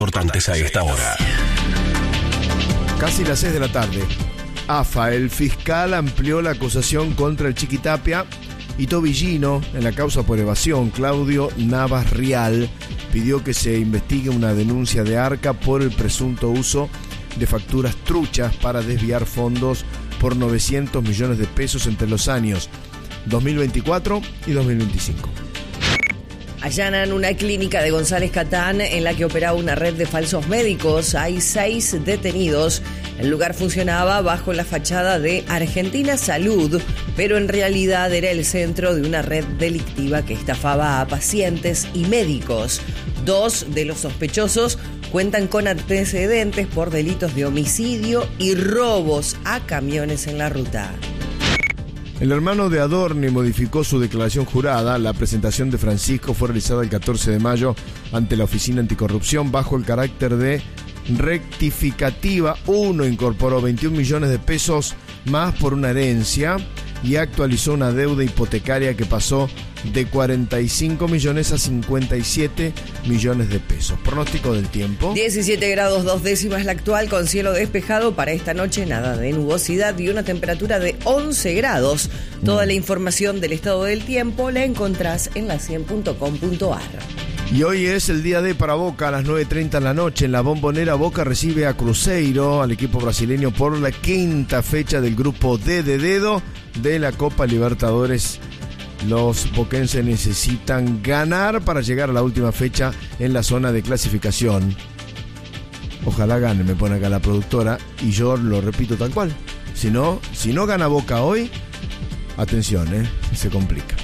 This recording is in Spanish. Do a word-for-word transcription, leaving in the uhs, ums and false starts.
Importantes a esta hora. Casi las seis de la tarde. A F A, el fiscal amplió la acusación contra el Chiquitapia y Tobillino en la causa por evasión. Claudio Navas Rial pidió que se investigue una denuncia de Arca por el presunto uso de facturas truchas para desviar fondos por novecientos millones de pesos entre los años dos mil veinticuatro y dos mil veinticinco. Allanan una clínica de González Catán en la que operaba una red de falsos médicos. Hay seis detenidos. El lugar funcionaba bajo la fachada de Argentina Salud, pero en realidad era el centro de una red delictiva que estafaba a pacientes y médicos. Dos de los sospechosos cuentan con antecedentes por delitos de homicidio y robos a camiones en la ruta. El hermano de Adorni modificó su declaración jurada. La presentación de Francisco fue realizada el catorce de mayo ante la Oficina Anticorrupción bajo el carácter de rectificativa. Uno incorporó veintiún millones de pesos más por una herencia y actualizó una deuda hipotecaria que pasó de cuarenta y cinco millones a cincuenta y siete millones de pesos. Pronóstico del tiempo. diecisiete grados dos décimas la actual, con cielo despejado para esta noche, nada de nubosidad y una temperatura de once grados. Toda la información del estado del tiempo la encontrás en la cien punto com punto ar. Y hoy es el día D para Boca. A las nueve y treinta de la noche en la Bombonera, Boca recibe a Cruzeiro, al equipo brasileño, por la quinta fecha del grupo D de dedo de la Copa Libertadores. Los boquenses necesitan ganar para llegar a la última fecha en la zona de clasificación. Ojalá gane, me pone acá la productora, y yo lo repito tal cual. Si no, si no gana Boca hoy, atención, ¿eh? Se complica.